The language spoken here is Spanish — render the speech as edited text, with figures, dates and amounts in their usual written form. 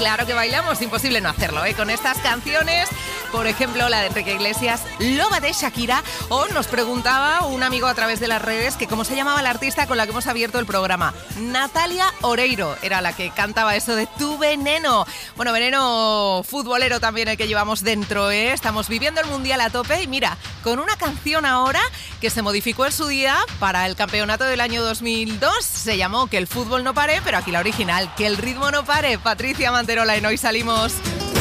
claro que bailamos, imposible no hacerlo, ¿eh? Con estas canciones, por ejemplo, la de Enrique Iglesias, Loba de Shakira, o nos preguntaba un amigo a través de las redes que cómo se llamaba la artista con la que hemos abierto el programa. Natalia Oreiro era la que cantaba eso de Tu Veneno. Bueno, veneno futbolero también el que llevamos dentro, ¿eh? Estamos viviendo el Mundial a tope y mira, con una canción ahora que se modificó en su día para el campeonato del año 2002, se llamó Que el fútbol no pare, pero aquí la original, Que el ritmo no pare. Patricia Manterola en Hoy Salimos.